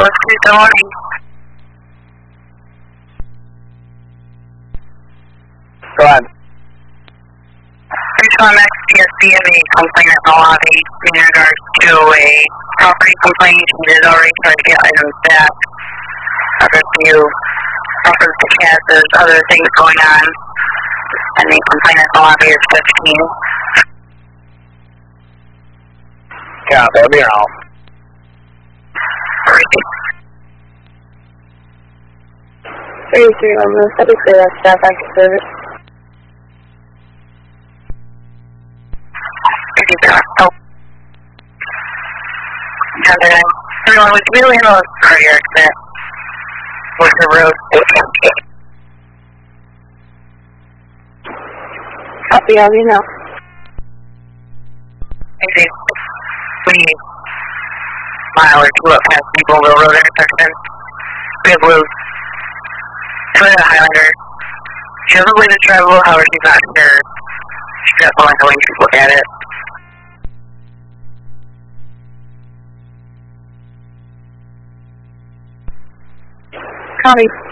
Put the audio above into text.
Good morning. Go ahead. Reach next PSCME complaint at the lobby in regards to a property complaint. She did already try to get items back. After a few efforts to catch, there's other things going on. And the complaint at the lobby is 15. Yeah, that'll be all. Three, on the subject for staff active service. Everyone, would you really handle this cardiac accident with the road? Copy, I'll be now. Maybe we mile or two up past Eagleville Road intersection. We have Luke. Toyota Highlander. She has a way to travel, however she's not sure. She's got someone going to look at it. Copy.